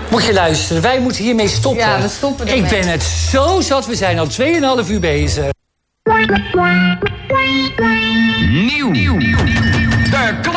Moet je luisteren, wij moeten hiermee stoppen. Ja, we stoppen ermee. Ik ben het zo zat, we zijn al 2,5 uur bezig. Nieuw. De